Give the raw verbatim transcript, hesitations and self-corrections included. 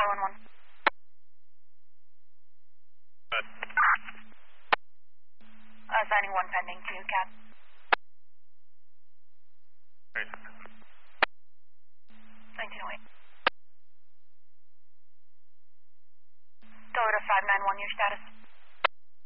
nine one one. Good. Uh, signing one pending to Cap. Great. nineteen oh eight. Toyota five nine one, your status?